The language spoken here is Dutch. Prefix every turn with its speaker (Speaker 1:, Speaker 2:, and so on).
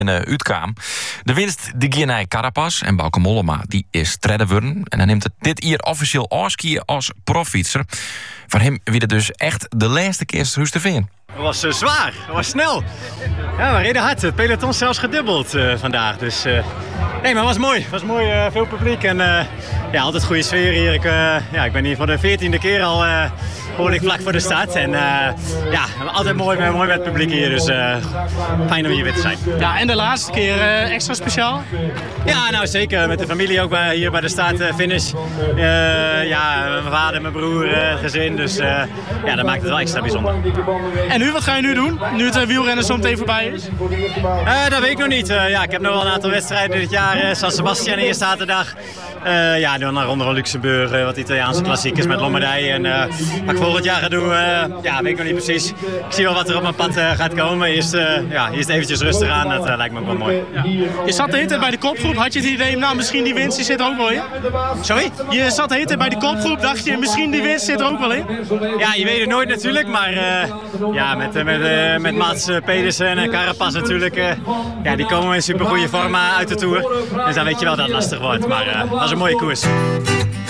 Speaker 1: uitkwam. De winst de Gianai Carapaz en Bauke Mollema die is tredde worden. En hij neemt het dit hier officieel afskiën als proffietser. Voor hem wie het dus echt de laatste keer is te vinden.
Speaker 2: Het was zwaar, het was snel. Ja, we reden hard. Het peloton zelfs gedubbeld vandaag. Dus, nee, maar het was mooi. Het was mooi, veel publiek en ja, altijd goede sfeer hier. Ik ben hier voor de 14e keer al behoorlijk vlak voor de start. En ja, altijd mooi met het publiek hier. Dus fijn om hier weer te zijn.
Speaker 3: Ja, en de laatste keer extra speciaal?
Speaker 2: Ja, nou zeker. Met de familie ook hier bij de start-finish. Ja, mijn vader, mijn broer, gezin. Dus ja, dat maakt het wel extra bijzonder.
Speaker 3: En nu, wat ga je nu doen? Nu het wielrennen zo meteen voorbij is?
Speaker 2: Dat weet ik nog niet. Ja, ik heb nog wel een aantal wedstrijden dit jaar. San Sebastian eerste zaterdag. Ja, dan naar Ronde van Luxemburg, wat Italiaanse klassiekers met Lombardije. En wat ik volgend jaar ga doen, ja, weet ik nog niet precies. Ik zie wel wat er op mijn pad gaat komen. Eerst eventjes rustig aan, dat lijkt me ook wel mooi.
Speaker 3: Ja. Je zat de hele tijd bij de kopgroep. Had je het idee, nou misschien die winst die zit er ook wel in?
Speaker 2: Sorry?
Speaker 3: Je zat de hele tijd bij de kopgroep. Dacht je, misschien die winst zit er ook wel in?
Speaker 2: Ja, je weet het nooit natuurlijk. Maar ja, met Mats Pedersen en Carapaz natuurlijk. Ja, die komen in supergoeie vorm uit de Tour. Dus dan weet je wel dat het lastig wordt. Maar dat is een mooie koers.